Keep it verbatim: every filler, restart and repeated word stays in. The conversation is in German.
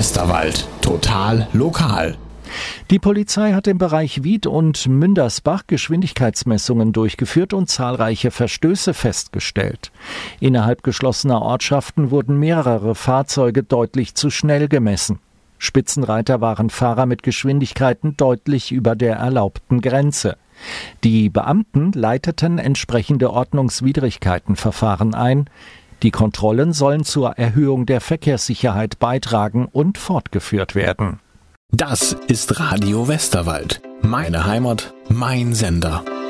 Westerwald. Total lokal. Die Polizei hat im Bereich Wied und Mündersbach Geschwindigkeitsmessungen durchgeführt und zahlreiche Verstöße festgestellt. Innerhalb geschlossener Ortschaften wurden mehrere Fahrzeuge deutlich zu schnell gemessen. Spitzenreiter waren Fahrer mit Geschwindigkeiten deutlich über der erlaubten Grenze. Die Beamten leiteten entsprechende Ordnungswidrigkeitenverfahren ein. Die Kontrollen sollen zur Erhöhung der Verkehrssicherheit beitragen und fortgeführt werden. Das ist Radio Westerwald. Meine Heimat, mein Sender.